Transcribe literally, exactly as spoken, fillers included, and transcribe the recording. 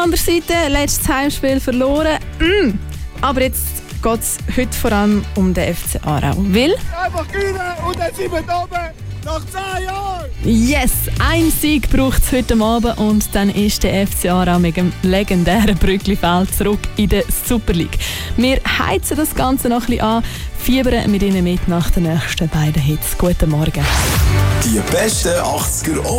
anderen Seite, letztes Heimspiel verloren. Mm. Aber jetzt geht es heute vor allem um den F C Aarau. Weil? Einfach gewinnen und dann sind wir da oben. Nach zehn Jahren! Yes! Ein Sieg braucht es heute Abend und dann ist der F C Aarau mit dem legendären Brücklifeld zurück in der Super League. Wir heizen das Ganze noch ein bisschen an, fiebern mit Ihnen mit nach den nächsten beiden Hits. Guten Morgen. Die besten achtziger